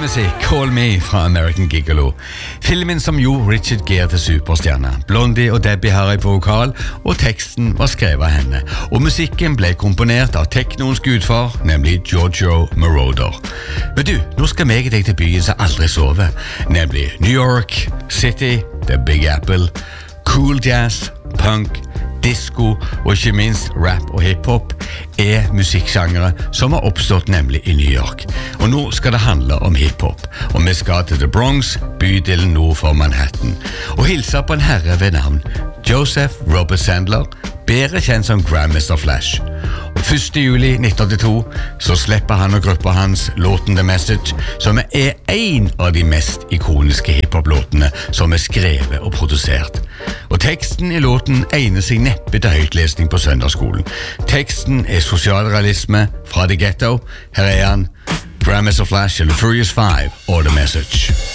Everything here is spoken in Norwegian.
Filmmusikk, Call Me fra American Gigolo. Filmen som gjorde Richard Gere til superstjerne. Blondie og Debbie Harry på vokal, og teksten var skrevet av henne. Og musikken ble komponert av teknoens gudfar, nemlig Giorgio Moroder. Men du, nå skal meg og deg til byen som aldri sover, nemlig New York City, The Big Apple, cool jazz, punk, disco og ikke minst rap og hiphop musikksjangere som har oppstått nemlig i New York. Og nå skal det handle om hiphop, og vi skal til The Bronx, bydelen nord for Manhattan, og hilse på en herre ved navn Joseph Robert Sandler, bedre kjent som Grandmaster Flash. Og 1. juli 1982 så slipper han og gruppa hans låten The Message, som en av de mest ikoniske hiphop-låtene som skrevet og produsert. Og teksten i låten egner seg neppe til høytlesning på søndagsskolen. Teksten sosialrealisme fra The Ghetto. Her han, Grandmaster Flash eller Furious 5 og The Message.